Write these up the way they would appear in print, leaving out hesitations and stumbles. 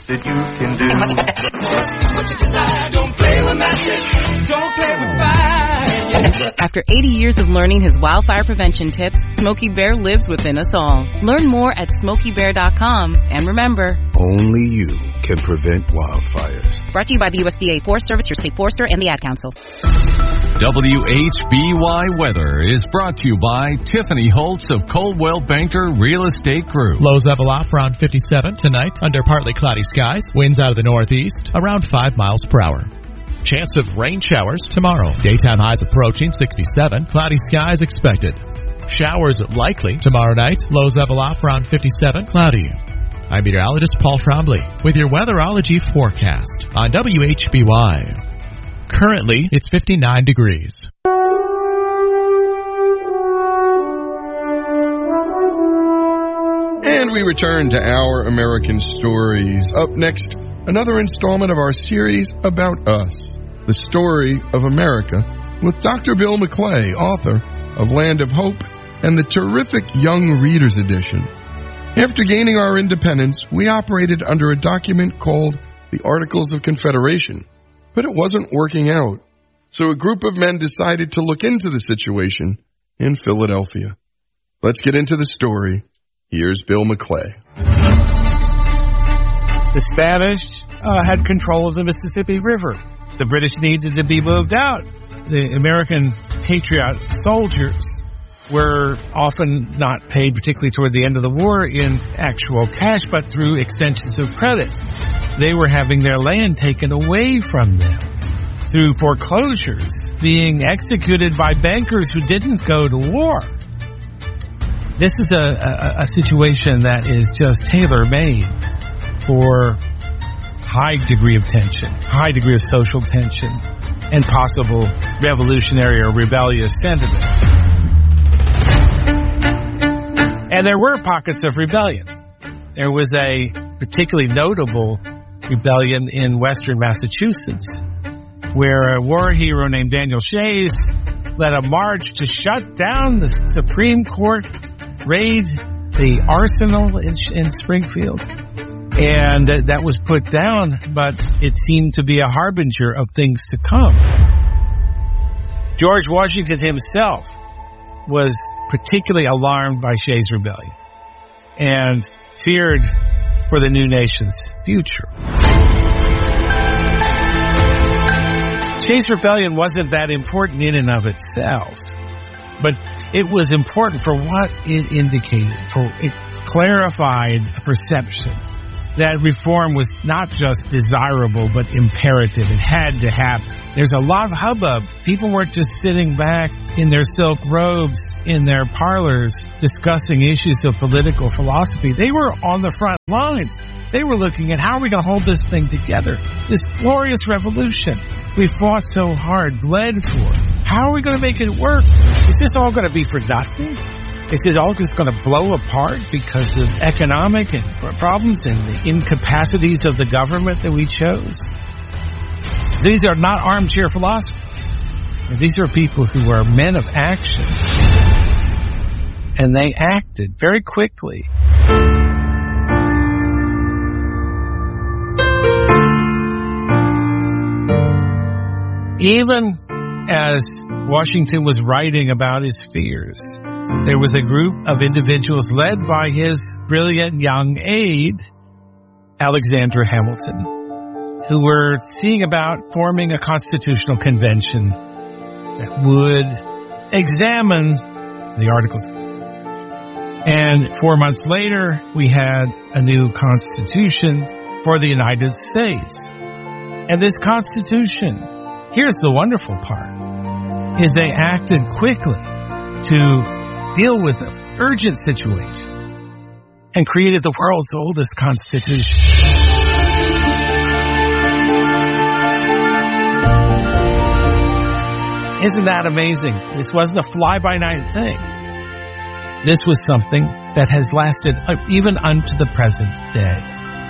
that you can do. What you desire, don't play with matches, don't play with fire. After 80 years of learning his wildfire prevention tips, Smokey Bear lives within us all. Learn more at SmokeyBear.com. And remember, only you can prevent wildfires. Brought to you by the USDA Forest Service, your state forester, and the Ad Council. WHBY Weather is brought to you by Tiffany Holtz of Coldwell Banker Real Estate Group. Lows level off around 57 tonight under partly cloudy skies. Winds out of the northeast around 5 miles per hour. Chance of rain showers tomorrow. Daytime highs approaching 67. Cloudy skies expected. Showers likely tomorrow night. Lows level off around 57. Cloudy. I'm meteorologist Paul Trombley with your weatherology forecast on WHBY. Currently, it's 59 degrees. And we return to Our American Stories. Up next, another installment of our series about us, the story of America, with Dr. Bill McClay, author of Land of Hope and the terrific Young Readers Edition. After gaining our independence, we operated under a document called the Articles of Confederation. But it wasn't working out. So a group of men decided to look into the situation in Philadelphia. Let's get into the story. Here's Bill McClay. The Spanish had control of the Mississippi River. The British needed to be moved out. The American patriot soldiers were often not paid, particularly toward the end of the war, in actual cash, but through extensions of credit. They were having their land taken away from them through foreclosures, being executed by bankers who didn't go to war. This is a situation that is just tailor-made for high degree of tension, high degree of social tension, and possible revolutionary or rebellious sentiment. And there were pockets of rebellion. There was a particularly notable rebellion in western Massachusetts, where a war hero named Daniel Shays led a march to shut down the Supreme Court, raid the arsenal in Springfield. And that was put down, but it seemed to be a harbinger of things to come. George Washington himself was particularly alarmed by Shays' rebellion and feared for the new nation's future. Shays' rebellion wasn't that important in and of itself, but it was important for what it indicated, for it clarified a perception that reform was not just desirable, but imperative. It had to happen. There's a lot of hubbub. People weren't just sitting back in their silk robes in their parlors discussing issues of political philosophy. They were on the front lines. They were looking at how are we going to hold this thing together, this glorious revolution we fought so hard, bled for. How are we going to make it work? Is this all going to be for nothing? Is this all just going to blow apart because of economic and problems and the incapacities of the government that we chose? These are not armchair philosophers. These are people who are men of action. And they acted very quickly. Even as Washington was writing about his fears, there was a group of individuals led by his brilliant young aide, Alexander Hamilton, who were seeing about forming a constitutional convention that would examine the Articles. And 4 months later, we had a new constitution for the United States. And this constitution, here's the wonderful part, is they acted quickly to deal with an urgent situation and created the world's oldest constitution. Isn't that amazing? This wasn't a fly-by-night thing. This was something that has lasted even unto the present day.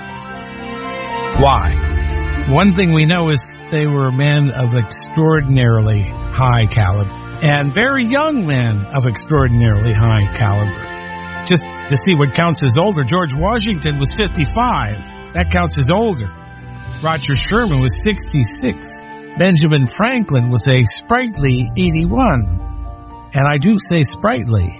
Why? One thing we know is they were men of extraordinarily high caliber, and very young men of extraordinarily high caliber. Just to see what counts as older, George Washington was 55 That counts as older. Roger Sherman was 66. Benjamin Franklin was a sprightly 81. And I do say sprightly.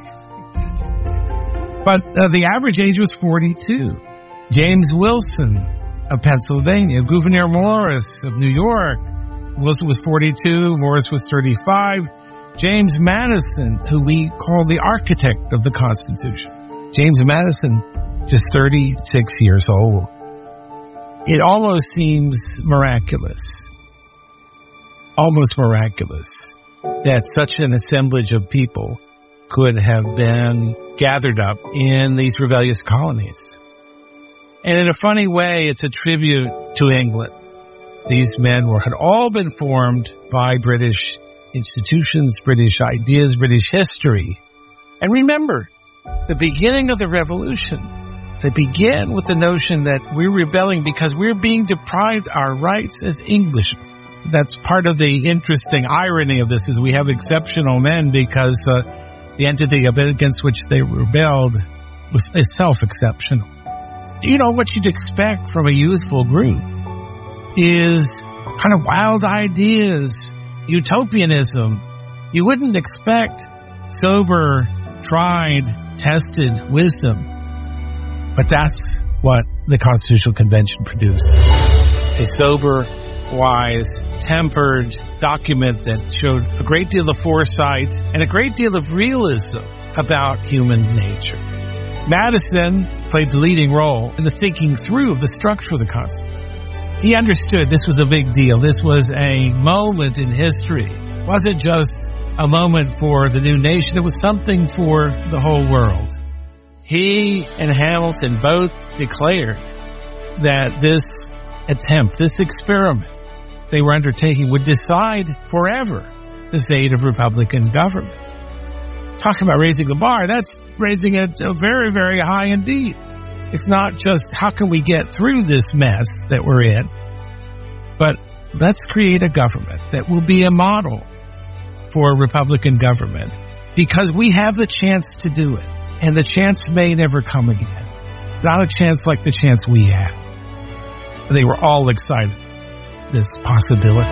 But the average age was 42. James Wilson of Pennsylvania, Gouverneur Morris of New York. Wilson was 42, Morris was 35. James Madison, who we call the architect of the Constitution. James Madison, just 36 years old. It almost seems miraculous. Almost miraculous that such an assemblage of people could have been gathered up in these rebellious colonies. And in a funny way, it's a tribute to England. These men had all been formed by British institutions, British ideas, British history. And remember, the beginning of the revolution, they begin with the notion that we're rebelling because we're being deprived our rights as Englishmen. That's part of the interesting irony of this, is we have exceptional men because the entity against which they rebelled is self-exceptional. You know, what you'd expect from a youthful group is kind of wild ideas, utopianism. You wouldn't expect sober, tried, tested wisdom. But that's what the Constitutional Convention produced. A sober, wise, tempered document that showed a great deal of foresight and a great deal of realism about human nature. Madison played the leading role in the thinking through of the structure of the Constitution. He understood this was a big deal. This was a moment in history. It wasn't just a moment for the new nation. It was something for the whole world. He and Hamilton both declared that this attempt, this experiment they were undertaking would decide forever the fate of Republican government. Talking about raising the bar, that's raising it very, very high indeed. It's not just how can we get through this mess that we're in, but let's create a government that will be a model for a Republican government, because we have the chance to do it, and the chance may never come again. Not a chance like the chance we had. They were all excited, this possibility.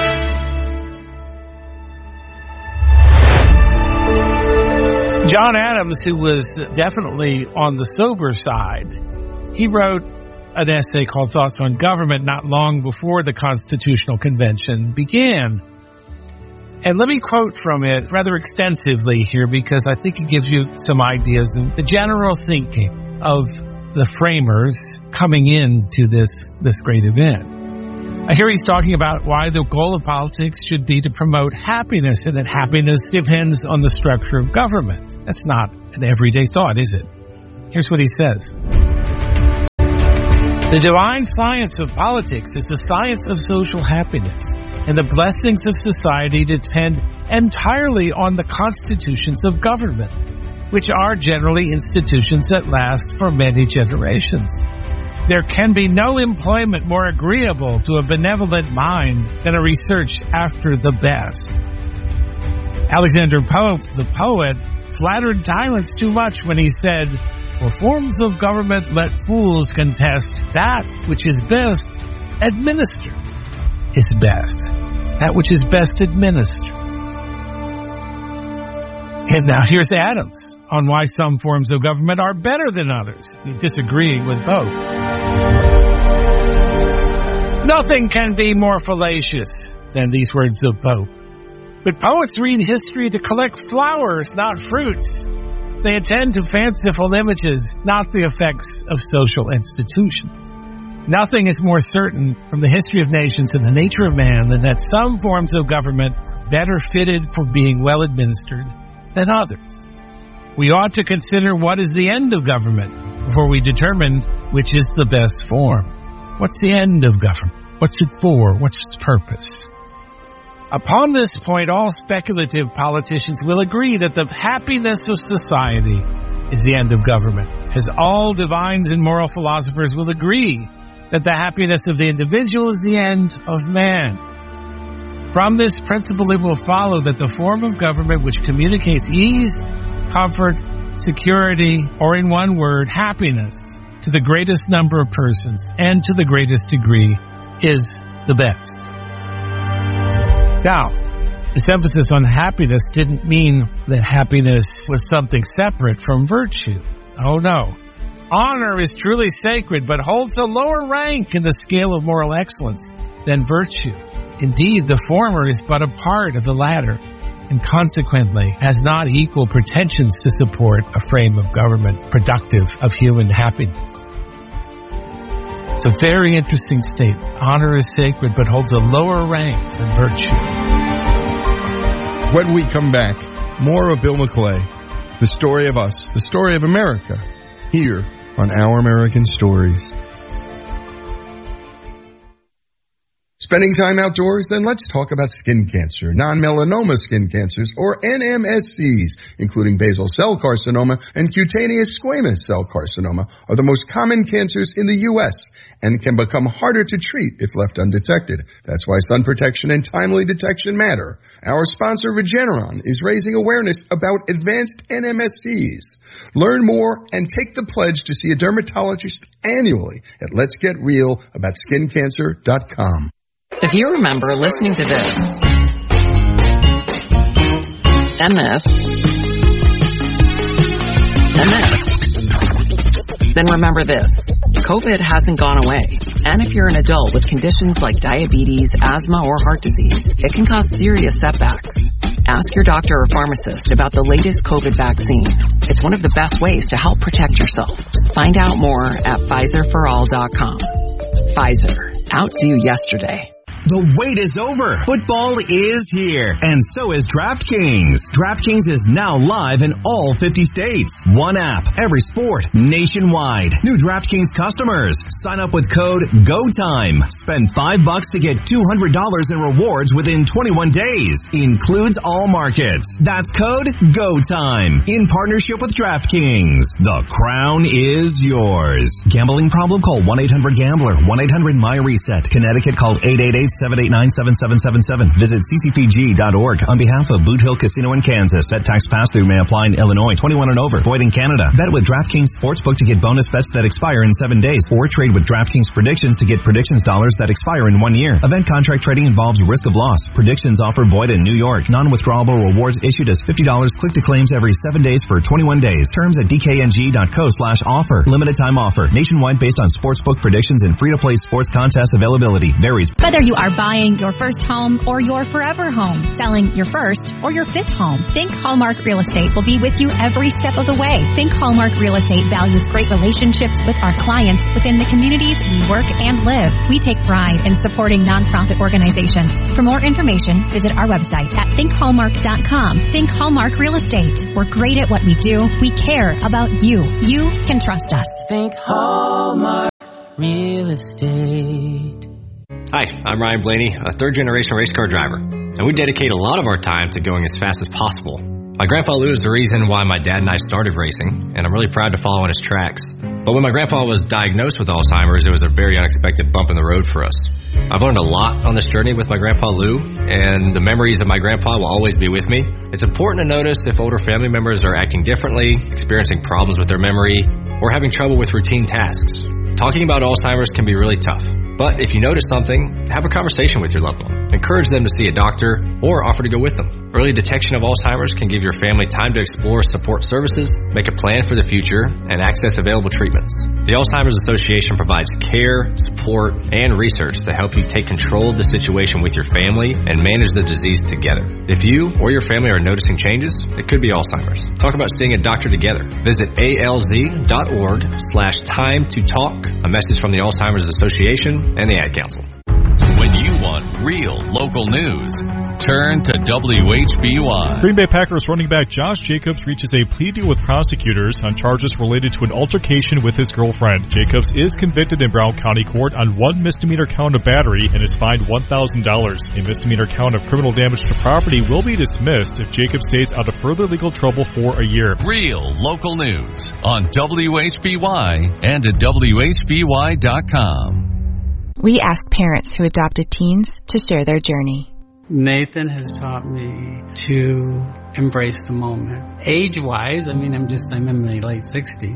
John Adams, who was definitely on the sober side, he wrote an essay called Thoughts on Government not long before the Constitutional Convention began. And let me quote from it rather extensively here, because I think it gives you some ideas of the general thinking of the framers coming into this great event. Here he's talking about why the goal of politics should be to promote happiness, and that happiness depends on the structure of government. That's not an everyday thought, is it? Here's what he says. The divine science of politics is the science of social happiness, and the blessings of society depend entirely on the constitutions of government, which are generally institutions that last for many generations. There can be no employment more agreeable to a benevolent mind than a research after the best. Alexander Pope, the poet, flattered tyrants too much when he said, "For forms of government let fools contest, that which is best administered is best." That which is best administered. And now here's Adams on why some forms of government are better than others, disagreeing with Pope. Nothing can be more fallacious than these words of Pope. But poets read history to collect flowers, not fruits. They attend to fanciful images, not the effects of social institutions. Nothing is more certain from the history of nations and the nature of man than that some forms of government better fitted for being well administered than others. We ought to consider what is the end of government before we determine which is the best form. What's the end of government? What's it for? What's its purpose? Upon this point, all speculative politicians will agree that the happiness of society is the end of government, as all divines and moral philosophers will agree that the happiness of the individual is the end of man. From this principle, it will follow that the form of government which communicates ease, comfort, security, or in one word, happiness, to the greatest number of persons and to the greatest degree is the best. Now, this emphasis on happiness didn't mean that happiness was something separate from virtue. Oh no. Honor is truly sacred, but holds a lower rank in the scale of moral excellence than virtue. Indeed, the former is but a part of the latter, and consequently has not equal pretensions to support a frame of government productive of human happiness. It's a very interesting statement. Honor is sacred, but holds a lower rank than virtue. When we come back, more of Bill McClay, the story of us, the story of America, here on Our American Stories. Spending time outdoors? Then let's talk about skin cancer. Non-melanoma skin cancers, or NMSCs, including basal cell carcinoma and cutaneous squamous cell carcinoma, are the most common cancers in the U.S. and can become harder to treat if left undetected. That's why sun protection and timely detection matter. Our sponsor, Regeneron, is raising awareness about advanced NMSCs. Learn more and take the pledge to see a dermatologist annually at letsgetrealaboutSkinCancer.com. If you remember listening to this, MS, then remember this. COVID hasn't gone away. And if you're an adult with conditions like diabetes, asthma, or heart disease, it can cause serious setbacks. Ask your doctor or pharmacist about the latest COVID vaccine. It's one of the best ways to help protect yourself. Find out more at PfizerForAll.com. Pfizer. Outdo yesterday. The wait is over. Football is here, and so is DraftKings. DraftKings is now live in all 50 states. One app, every sport, nationwide. New DraftKings customers, sign up with code GOTIME. Spend $5 to get $200 in rewards within 21 days. Includes all markets. That's code GOTIME. In partnership with DraftKings. The crown is yours. Gambling problem? Call 1-800-GAMBLER. 1-800-MY-RESET. Connecticut, call 888-789-7777. Visit ccpg.org. On behalf of Boot Hill Casino in Kansas, bet tax pass-through may apply in Illinois. 21 and over. Void in Canada. Bet with DraftKings Sportsbook to get bonus bets that expire in 7 days, or trade with DraftKings Predictions to get predictions dollars that expire in 1 year. Event contract trading involves risk of loss. Predictions offer void in New York. Non-withdrawable rewards issued as $50. Click to claims every 7 days for 21 days. Terms at dkng.co/offer. Limited time offer. Nationwide based on sportsbook predictions and free-to-play sports contest availability. Varies. Whether you are buying your first home or your forever home, selling your first or your fifth home, Think Hallmark Real Estate will be with you every step of the way. Think Hallmark Real Estate values great relationships with our clients within the communities we work and live. We take pride in supporting nonprofit organizations. For more information, visit our website at thinkhallmark.com. Think Hallmark Real Estate. We're great at what we do. We care about you. You can trust us. Think Hallmark Real Estate. Hi, I'm Ryan Blaney, a third-generation race car driver, and we dedicate a lot of our time to going as fast as possible. My grandpa Lou is the reason why my dad and I started racing, and I'm really proud to follow in his tracks. But when my grandpa was diagnosed with Alzheimer's, it was a very unexpected bump in the road for us. I've learned a lot on this journey with my grandpa Lou, and the memories of my grandpa will always be with me. It's important to notice if older family members are acting differently, experiencing problems with their memory, or having trouble with routine tasks. Talking about Alzheimer's can be really tough. But if you notice something, have a conversation with your loved one. Encourage them to see a doctor or offer to go with them. Early detection of Alzheimer's can give your family time to explore support services, make a plan for the future, and access available treatments. The Alzheimer's Association provides care, support, and research to help you take control of the situation with your family and manage the disease together. If you or your family are noticing changes, it could be Alzheimer's. Talk about seeing a doctor together. Visit alz.org/time-to-talk. A message from the Alzheimer's Association and the Ad Council. When you want real local news, turn to WHBY. Green Bay Packers running back Josh Jacobs reaches a plea deal with prosecutors on charges related to an altercation with his girlfriend. Jacobs is convicted in Brown County Court on one misdemeanor count of battery and is fined $1,000. A misdemeanor count of criminal damage to property will be dismissed if Jacobs stays out of further legal trouble for a year. Real local news on WHBY and at WHBY.com. We ask parents who adopted teens to share their journey. Nathan has taught me to embrace the moment. Age-wise, I'm in my late 60s.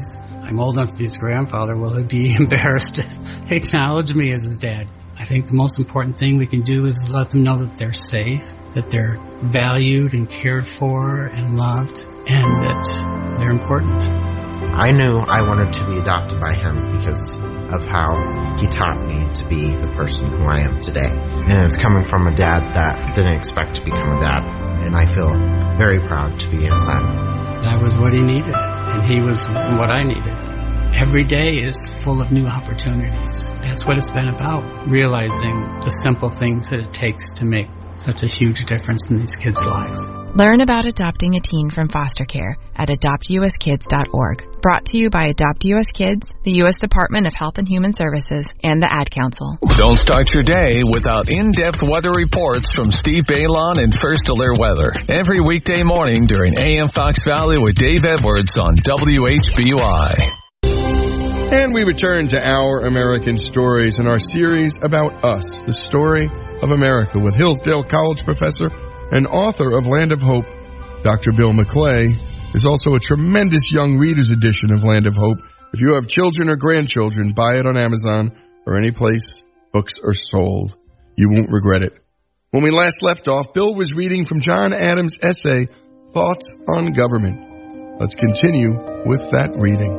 I'm old enough to be his grandfather. Will he be embarrassed to acknowledge me as his dad? I think the most important thing we can do is let them know that they're safe, that they're valued and cared for and loved, and that they're important. I knew I wanted to be adopted by him because of how he taught me to be the person who I am today. And it's coming from a dad that didn't expect to become a dad. And I feel very proud to be his son. That was what he needed, and he was what I needed. Every day is full of new opportunities. That's what it's been about, realizing the simple things that it takes to make such a huge difference in these kids' lives. Learn about adopting a teen from foster care at adoptuskids.org. Brought to you by Adopt U.S. Kids, the U.S. Department of Health and Human Services, and the Ad Council. Don't start your day without in-depth weather reports from Steve Bailon and First Alert Weather. Every weekday morning during AM Fox Valley with Dave Edwards on WHBY. And we return to Our American Stories in our series about us, the story of America, with Hillsdale College professor and author of Land of Hope, Dr. Bill McClay, is also a tremendous young reader's edition of Land of Hope. If you have children or grandchildren, buy it on Amazon or any place books are sold. You won't regret it. When we last left off, Bill was reading from John Adams' essay, Thoughts on Government. Let's continue with that reading.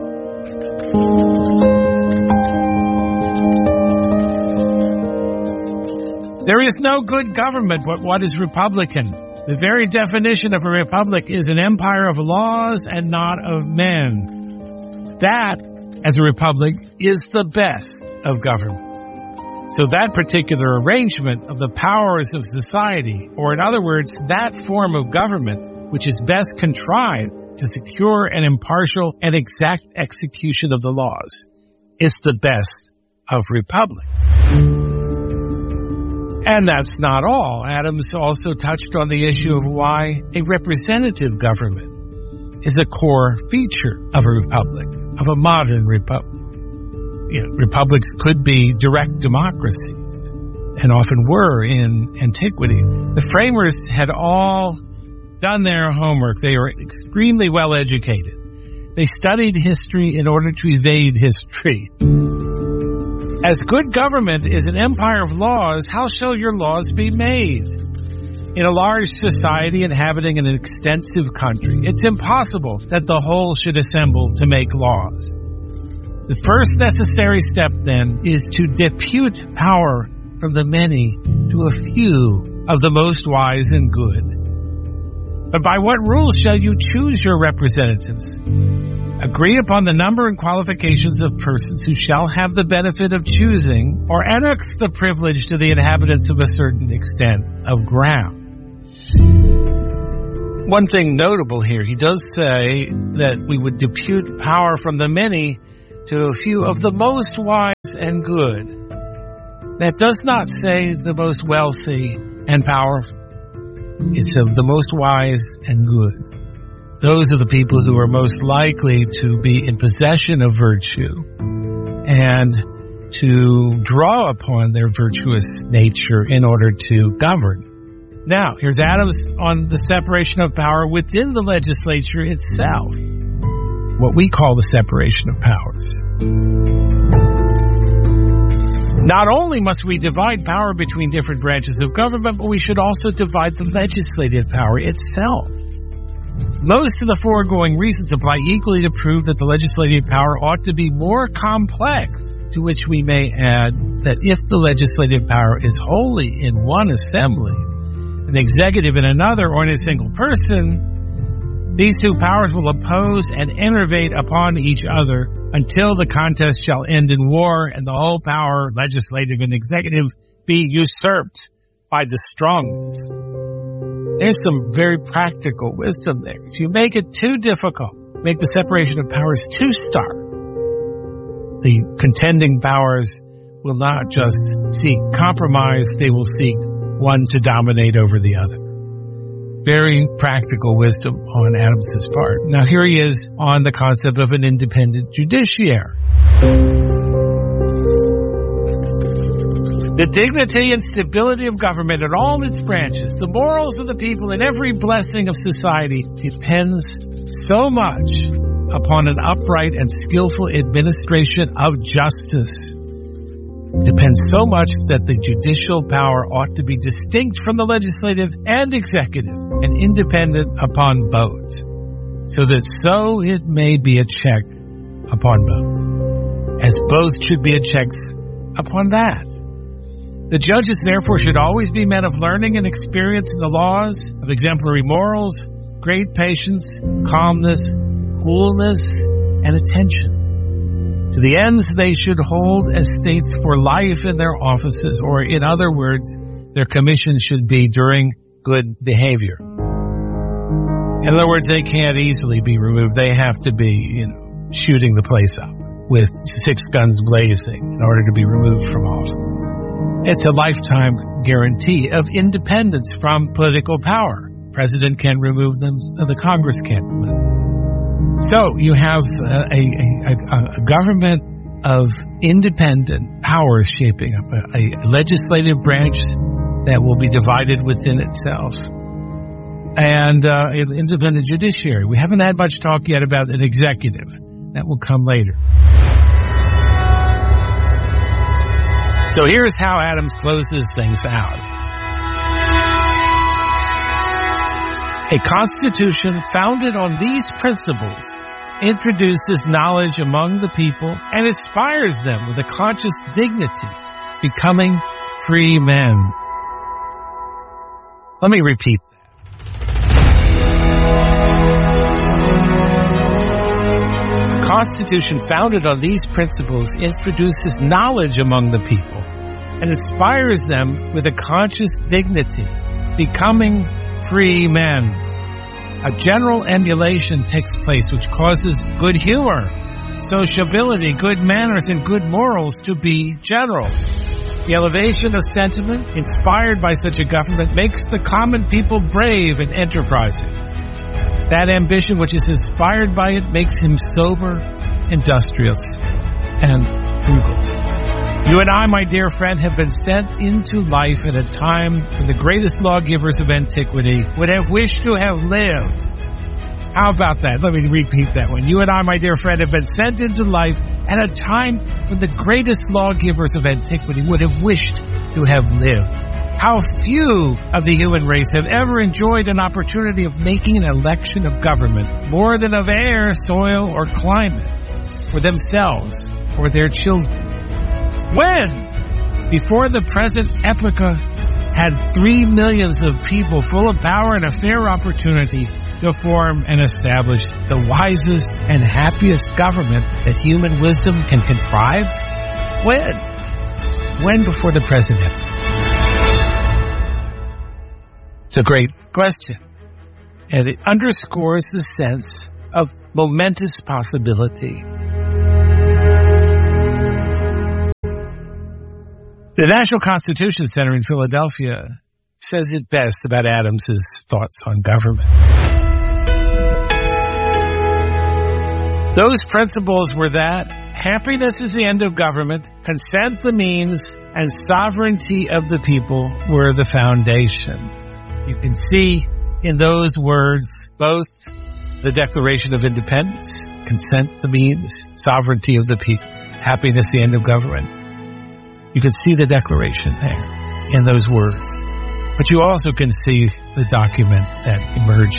There is no good government but what is Republican. The very definition of a republic is an empire of laws and not of men. That, as a republic, is the best of government. So that particular arrangement of the powers of society, or in other words, that form of government which is best contrived to secure an impartial and exact execution of the laws, is the best of republics. And that's not all. Adams also touched on the issue of why a representative government is a core feature of a republic, of a modern republic. Republics could be direct democracies, and often were in antiquity. The framers had all done their homework. They were extremely well educated. They studied history in order to evade history. As good government is an empire of laws, how shall your laws be made? In a large society inhabiting an extensive country, it's impossible that the whole should assemble to make laws. The first necessary step, then, is to depute power from the many to a few of the most wise and good. But by what rules shall you choose your representatives? Agree upon the number and qualifications of persons who shall have the benefit of choosing, or annex the privilege to the inhabitants of a certain extent of ground. One thing notable here, he does say that we would depute power from the many to a few of the most wise and good. That does not say the most wealthy and powerful. It's of the most wise and good. Those are the people who are most likely to be in possession of virtue and to draw upon their virtuous nature in order to govern. Now, here's Adams on the separation of power within the legislature itself, what we call the separation of powers. Not only must we divide power between different branches of government, but we should also divide the legislative power itself. Most of the foregoing reasons apply equally to prove that the legislative power ought to be more complex, to which we may add that if the legislative power is wholly in one assembly, an executive in another, or in a single person, these two powers will oppose and enervate upon each other until the contest shall end in war and the whole power, legislative and executive, be usurped by the strongest. There's some very practical wisdom there. If you make it too difficult, make the separation of powers too stark, the contending powers will not just seek compromise, they will seek one to dominate over the other. Very practical wisdom on Adams's part. Now here he is on the concept of an independent judiciary. The dignity and stability of government in all its branches, the morals of the people, and every blessing of society depends so much upon an upright and skillful administration of justice. Depends so much that the judicial power ought to be distinct from the legislative and executive and independent upon both, so that so it may be a check upon both, as both should be a checks upon that. The judges, therefore, should always be men of learning and experience in the laws, of exemplary morals, great patience, calmness, coolness, and attention. To the ends they should hold estates for life in their offices, or in other words, their commission should be during good behavior. In other words, they can't easily be removed. They have to be, shooting the place up with 6 guns blazing in order to be removed from office. It's a lifetime guarantee of independence from political power. President can't remove them, the Congress can't remove them. So you have a government of independent powers shaping up, a legislative branch that will be divided within itself, and an independent judiciary. We haven't had much talk yet about an executive. That will come later. So here's how Adams closes things out. A constitution founded on these principles introduces knowledge among the people and inspires them with a conscious dignity, becoming free men. Let me repeat that. A constitution founded on these principles introduces knowledge among the people and inspires them with a conscious dignity, becoming free men. A general emulation takes place which causes good humor, sociability, good manners, and good morals to be general. The elevation of sentiment inspired by such a government makes the common people brave and enterprising. That ambition which is inspired by it makes him sober, industrious, and frugal. You and I, my dear friend, have been sent into life at a time when the greatest lawgivers of antiquity would have wished to have lived. How about that? Let me repeat that one. You and I, my dear friend, have been sent into life at a time when the greatest lawgivers of antiquity would have wished to have lived. How few of the human race have ever enjoyed an opportunity of making an election of government more than of air, soil, or climate for themselves or their children. When? Before the present epocha had 3 millions of people full of power and a fair opportunity to form and establish the wisest and happiest government that human wisdom can contrive? When? When before the present epoch? It's a great question, and it underscores the sense of momentous possibility. The National Constitution Center in Philadelphia says it best about Adams's thoughts on government. Those principles were that happiness is the end of government, consent the means, and sovereignty of the people were the foundation. You can see in those words both the Declaration of Independence, consent the means, sovereignty of the people, happiness the end of government. You can see the declaration there in those words. But you also can see the document that emerges.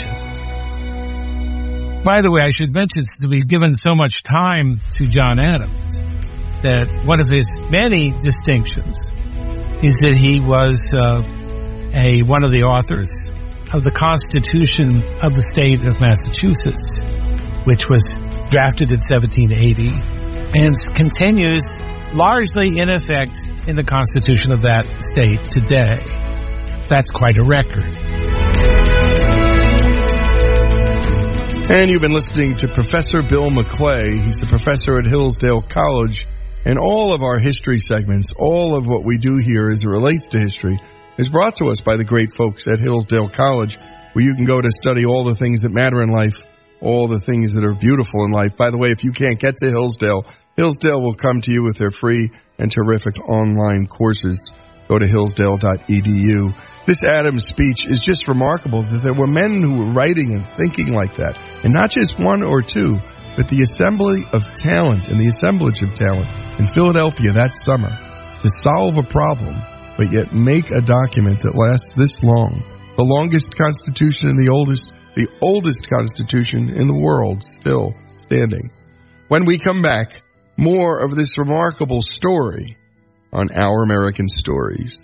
By the way, I should mention, since we've given so much time to John Adams, that one of his many distinctions is that he was one of the authors of the Constitution of the state of Massachusetts, which was drafted in 1780 and continues largely in effect in the Constitution of that state today. That's quite a record. And you've been listening to Professor Bill McClay. He's the professor at Hillsdale College. And all of our history segments, all of what we do here as it relates to history, is brought to us by the great folks at Hillsdale College, where you can go to study all the things that matter in life, all the things that are beautiful in life. By the way, if you can't get to Hillsdale, Hillsdale will come to you with their free and terrific online courses. Go to hillsdale.edu. This Adams speech is just remarkable that there were men who were writing and thinking like that. And not just one or two, with the Assembly of Talent and the Assemblage of Talent in Philadelphia that summer to solve a problem, but yet make a document that lasts this long. The longest constitution and the oldest constitution in the world still standing. When we come back, more of this remarkable story on Our American Stories.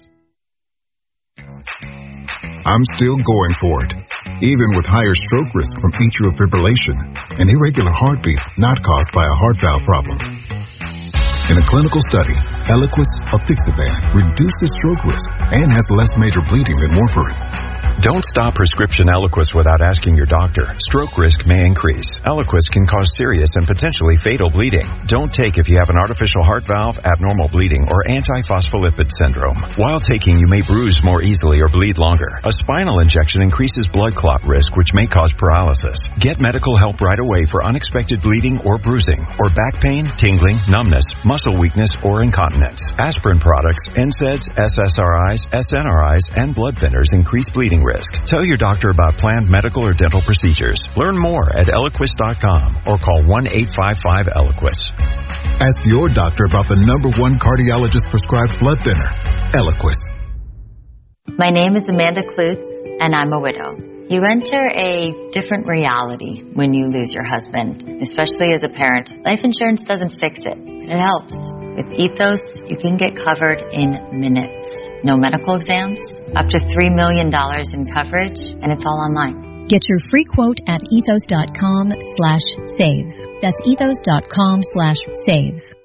I'm still going for it, even with higher stroke risk from atrial fibrillation, an irregular heartbeat not caused by a heart valve problem. In a clinical study, Eliquis apixaban reduces stroke risk and has less major bleeding than warfarin. Don't stop prescription Eliquis without asking your doctor. Stroke risk may increase. Eliquis can cause serious and potentially fatal bleeding. Don't take if you have an artificial heart valve, abnormal bleeding, or antiphospholipid syndrome. While taking, you may bruise more easily or bleed longer. A spinal injection increases blood clot risk, which may cause paralysis. Get medical help right away for unexpected bleeding or bruising, or back pain, tingling, numbness, muscle weakness, or incontinence. Aspirin products, NSAIDs, SSRIs, SNRIs, and blood thinners increase bleeding risk. Tell your doctor about planned medical or dental procedures. Learn more at Eliquis.com or call 1-855-ELIQUIS. Ask your doctor about the #1 cardiologist prescribed blood thinner, Eliquis. My name is Amanda Klutz, and I'm a widow. You enter a different reality when you lose your husband, especially as a parent. Life insurance doesn't fix it, but it helps. With Ethos, you can get covered in minutes. No medical exams, up to $3 million in coverage, and it's all online. Get your free quote at ethos.com/save. That's ethos.com/save.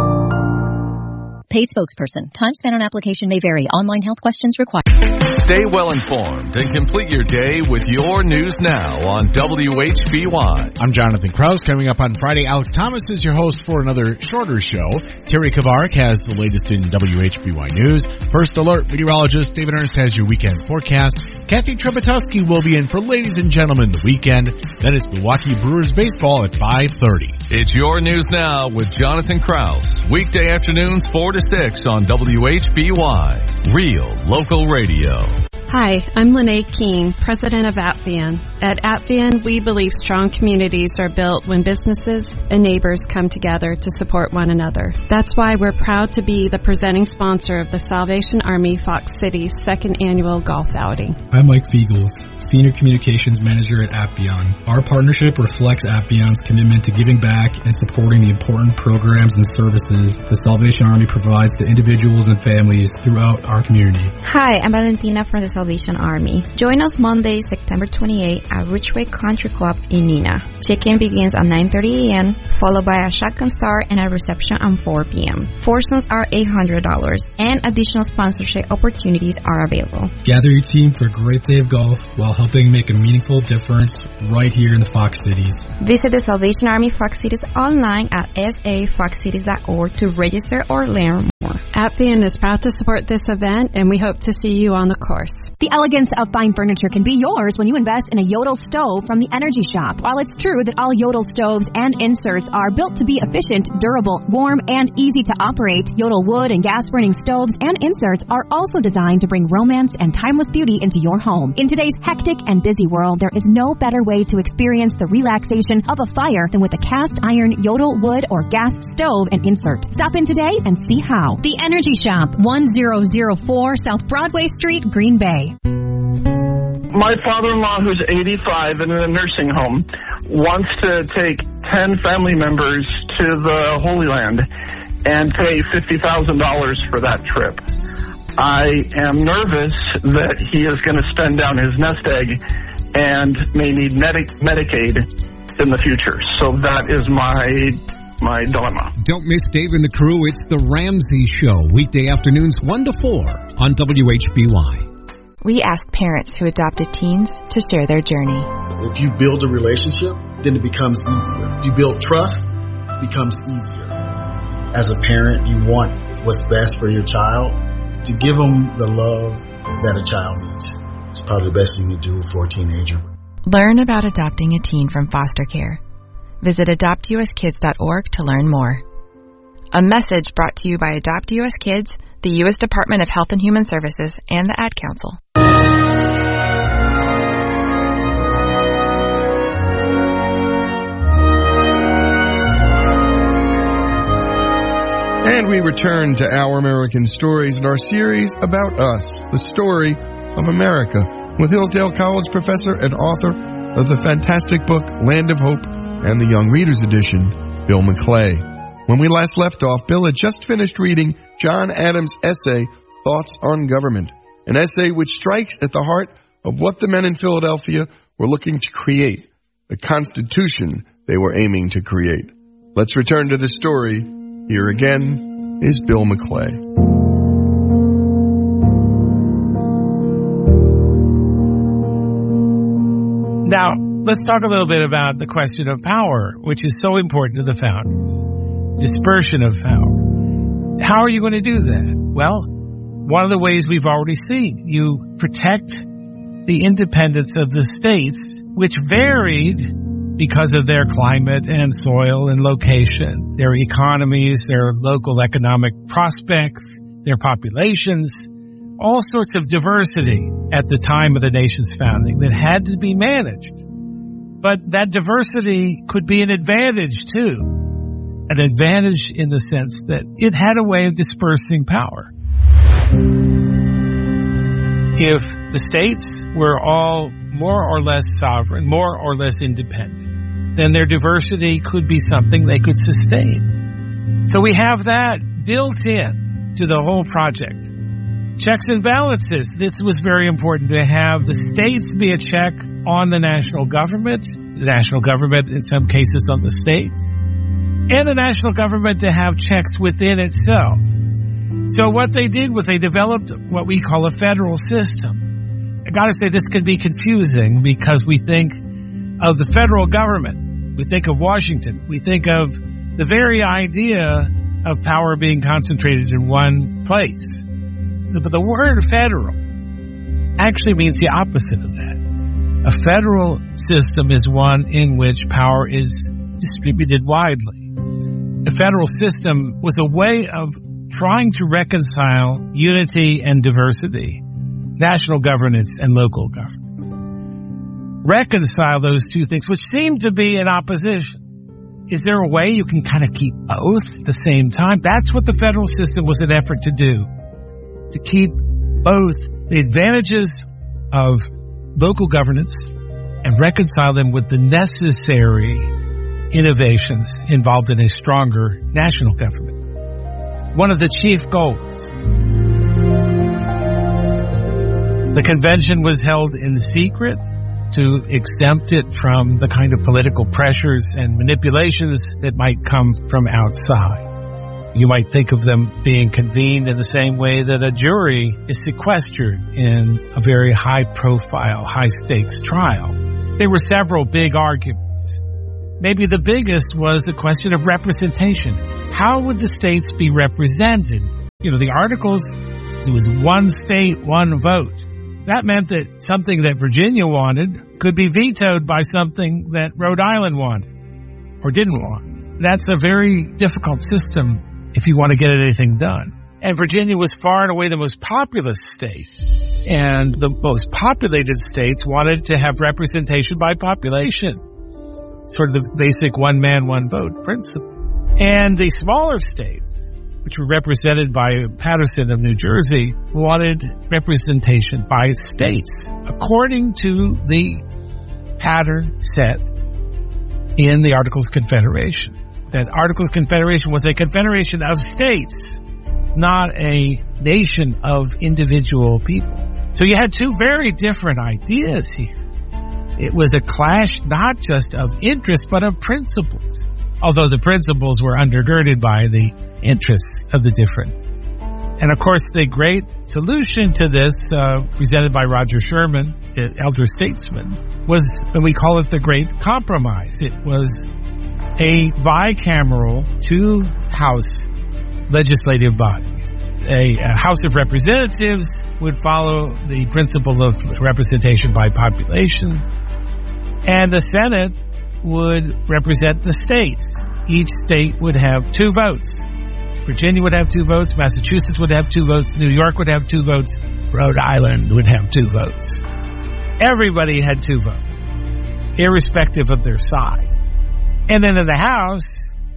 Paid spokesperson. Time spent on application may vary. Online health questions required. Stay well informed and complete your day with your news now on WHBY. I'm Jonathan Krause. Coming up on Friday, Alex Thomas is your host for another shorter show. Terry Kavarik has the latest in WHBY news. First Alert meteorologist David Ernst has your weekend forecast. Kathy Trepetowski will be in for Ladies and Gentlemen the weekend. Then it's Milwaukee Brewers baseball at 5:30. It's your news now with Jonathan Krause. Weekday afternoons 4 to 6 on WHBY. Real local radio. Hi, I'm Lene King, president of Appian. At Appian, we believe strong communities are built when businesses and neighbors come together to support one another. That's why we're proud to be the presenting sponsor of the Salvation Army Fox City's second annual golf outing. I'm Mike Fiegels, Senior Communications Manager at Appian. Our partnership reflects Appian's commitment to giving back and supporting the important programs and services the Salvation Army provides to individuals and families throughout our community. Hi, I'm Valentina from the Salvation Army. Join us Monday, September 28 at Ridgeway Country Club in Neenah. Check-in begins at 9:30 a.m., followed by a shotgun start and a reception at 4 p.m. Foursomes are $800, and additional sponsorship opportunities are available. Gather your team for a great day of golf while helping make a meaningful difference right here in the Fox Cities. Visit the Salvation Army Fox Cities online at safoxcities.org to register or learn more. Appian is proud to support this event, and we hope to see you on the course. The elegance of fine furniture can be yours when you invest in a Yodel stove from the Energy Shop. While it's true that all Yodel stoves and inserts are built to be efficient, durable, warm, and easy to operate, Yodel wood and gas-burning stoves and inserts are also designed to bring romance and timeless beauty into your home. In today's hectic and busy world, there is no better way to experience the relaxation of a fire than with a cast iron Yodel wood or gas stove and insert. Stop in today and see how. The Energy Shop, 1004 South Broadway Street, Green Bay. My father-in-law, who's 85 and in a nursing home, wants to take 10 family members to the Holy Land and pay $50,000 for that trip. I am nervous that he is going to spend down his nest egg and may need Medicaid in the future. So that is my dilemma. Don't miss Dave and the crew. It's The Ramsey Show, weekday afternoons 1 to 4 on WHBY. We asked parents who adopted teens to share their journey. If you build a relationship, then it becomes easier. If you build trust, it becomes easier. As a parent, you want what's best for your child. To give them the love that a child needs. It's probably the best you can do for a teenager. Learn about adopting a teen from foster care. Visit adoptuskids.org to learn more. A message brought to you by Adopt US Kids, the U.S. Department of Health and Human Services, and the Ad Council. And we return to Our American Stories in our series about us, the story of America, with Hillsdale College professor and author of the fantastic book Land of Hope and the Young Readers Edition, Bill McClay. When we last left off, Bill had just finished reading John Adams' essay, Thoughts on Government, an essay which strikes at the heart of what the men in Philadelphia were looking to create, the Constitution they were aiming to create. Let's return to the story. Here again is Bill McClay. Now, let's talk a little bit about the question of power, which is so important to the founders. Dispersion of power. How are you going to do that? Well, one of the ways we've already seen, you protect the independence of the states, which varied because of their climate and soil and location, their economies, their local economic prospects, their populations, all sorts of diversity at the time of the nation's founding that had to be managed. But that diversity could be an advantage too. An advantage in the sense that it had a way of dispersing power. If the states were all more or less sovereign, more or less independent, then their diversity could be something they could sustain. So we have that built in to the whole project. Checks and balances. This was very important to have the states be a check on the national government in some cases on the states, and the national government to have checks within itself. So what they did was they developed what we call a federal system. I gotta say this can be confusing because we think of the federal government, we think of Washington, we think of the very idea of power being concentrated in one place. But the word federal actually means the opposite of that. A federal system is one in which power is distributed widely. The federal system was a way of trying to reconcile unity and diversity, national governance and local governance. Reconcile those two things, which seem to be in opposition. Is there a way you can kind of keep both at the same time? That's what the federal system was an effort to do, to keep both the advantages of local governance and reconcile them with the necessary innovations involved in a stronger national government. One of the chief goals. The convention was held in secret to exempt it from the kind of political pressures and manipulations that might come from outside. You might think of them being convened in the same way that a jury is sequestered in a very high-profile, high-stakes trial. There were several big arguments. Maybe the biggest was the question of representation. How would the states be represented? The Articles, it was one state, one vote. That meant that something that Virginia wanted could be vetoed by something that Rhode Island wanted or didn't want. That's a very difficult system if you want to get anything done. And Virginia was far and away the most populous state. And the most populated states wanted to have representation by population. Sort of the basic one man, one vote principle. And the smaller states, which were represented by Patterson of New Jersey, wanted representation by states according to the pattern set in the Articles of Confederation. That Articles of Confederation was a confederation of states, not a nation of individual people. So you had two very different ideas here. It was a clash not just of interests, but of principles, although the principles were undergirded by the interests of the different. And of course, the great solution to this, presented by Roger Sherman, the elder statesman, was, and we call it the Great Compromise. It was a bicameral two-house legislative body. A House of Representatives would follow the principle of representation by population, and the Senate would represent the states. Each state would have two votes. Virginia would have two votes, Massachusetts would have two votes, New York would have two votes, Rhode Island would have two votes. Everybody had two votes, irrespective of their size. And then in the House,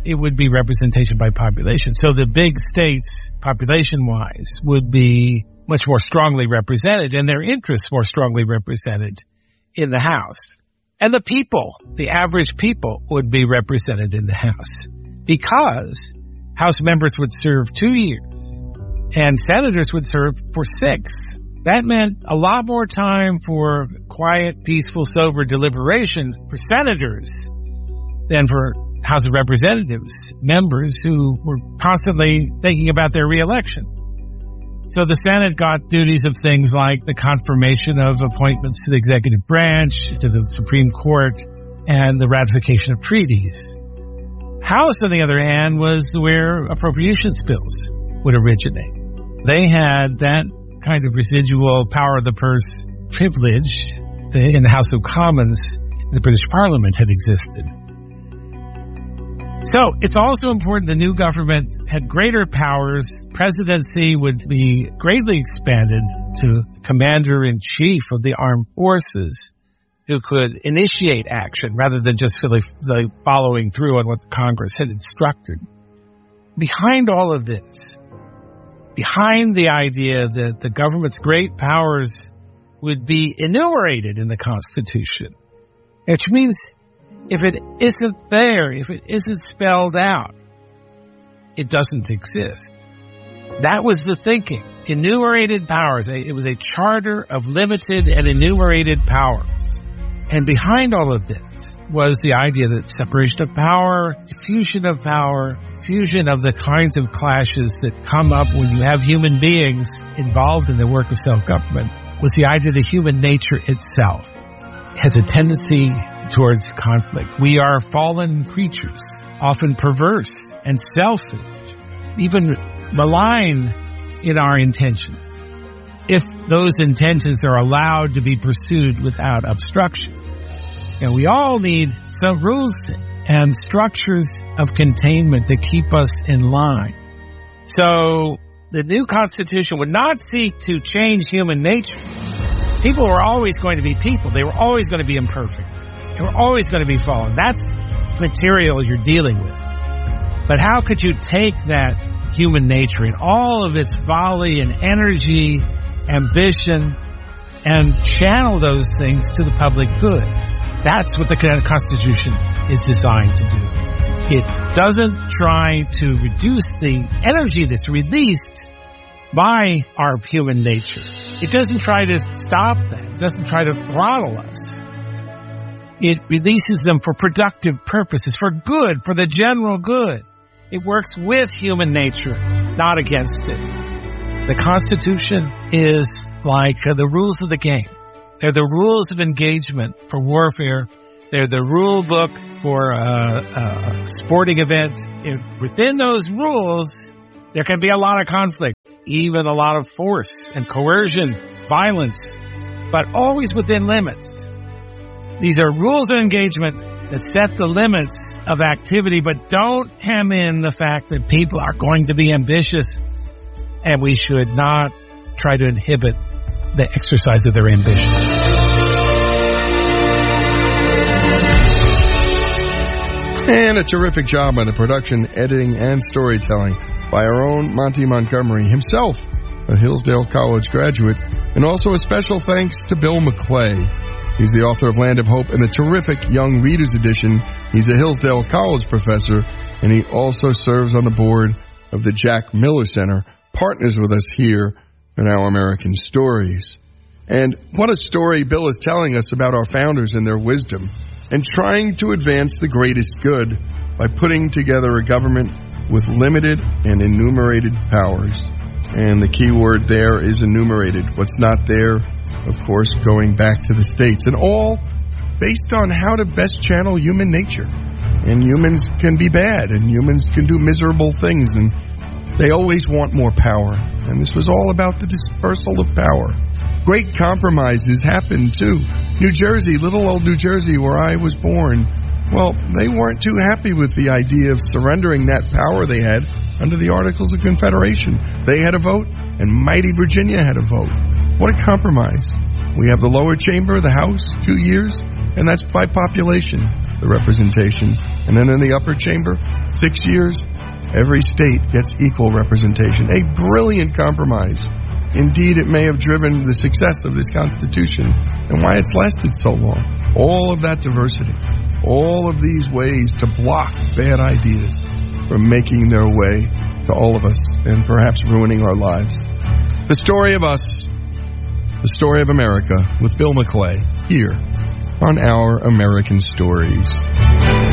it would be representation by population. So the big states, population-wise, would be much more strongly represented, and their interests more strongly represented in the House. And the people, the average people, would be represented in the House because House members would serve 2 years and senators would serve for 6. That meant a lot more time for quiet, peaceful, sober deliberation for senators than for House of Representatives members who were constantly thinking about their reelection. So the Senate got duties of things like the confirmation of appointments to the executive branch, to the Supreme Court, and the ratification of treaties. House, on the other hand, was where appropriations bills would originate. They had that kind of residual power of the purse privilege that in the House of Commons in the British Parliament had existed. So it's also important the new government had greater powers. Presidency would be greatly expanded to commander-in-chief of the armed forces who could initiate action rather than just the following through on what the Congress had instructed. Behind all of this, behind the idea that the government's great powers would be enumerated in the Constitution, which means if it isn't there, if it isn't spelled out, it doesn't exist. That was the thinking. Enumerated powers. It was a charter of limited and enumerated powers. And behind all of this was the idea that separation of power, diffusion of power, fusion of the kinds of clashes that come up when you have human beings involved in the work of self-government was the idea that human nature itself has a tendency towards conflict. We are fallen creatures, often perverse and selfish, even malign in our intentions, if those intentions are allowed to be pursued without obstruction. And we all need some rules and structures of containment that keep us in line. So the new Constitution would not seek to change human nature. People were always going to be people. They were always going to be imperfect. They were always going to be fallen. That's material you're dealing with. But how could you take that human nature and all of its folly and energy, ambition, and channel those things to the public good? That's what the Constitution is designed to do. It doesn't try to reduce the energy that's released by our human nature. It doesn't try to stop that. It doesn't try to throttle us. It releases them for productive purposes, for good, for the general good. It works with human nature, not against it. The Constitution is like the rules of the game. They're the rules of engagement for warfare. They're the rule book for a sporting event. Within those rules, there can be a lot of conflict, even a lot of force and coercion, violence, but always within limits. These are rules of engagement that set the limits of activity, but don't hem in the fact that people are going to be ambitious, and we should not try to inhibit the exercise of their ambition. And a terrific job on the production, editing, and storytelling by our own Monty Montgomery, himself a Hillsdale College graduate, and also a special thanks to Bill McClay. He's the author of Land of Hope and the terrific Young Readers Edition. He's a Hillsdale College professor, and he also serves on the board of the Jack Miller Center, partners with us here in Our American Stories. And what a story Bill is telling us about our founders and their wisdom, and trying to advance the greatest good by putting together a government with limited and enumerated powers. And the key word there is enumerated. What's not there, of course, going back to the states. And all based on how to best channel human nature. And humans can be bad, and humans can do miserable things, and they always want more power. And this was all about the dispersal of power. Great compromises happened, too. New Jersey, little old New Jersey, where I was born, well, they weren't too happy with the idea of surrendering that power they had under the Articles of Confederation. They had a vote, and mighty Virginia had a vote. What a compromise. We have the lower chamber, the House, 2 years, and that's by population. the representation. And then in the upper chamber, 6 years, every state gets equal representation. A brilliant compromise. Indeed, it may have driven the success of this Constitution and why it's lasted so long. All of that diversity, all of these ways to block bad ideas from making their way to all of us and perhaps ruining our lives. The story of us, the story of America with Bill McClay here on Our American Stories.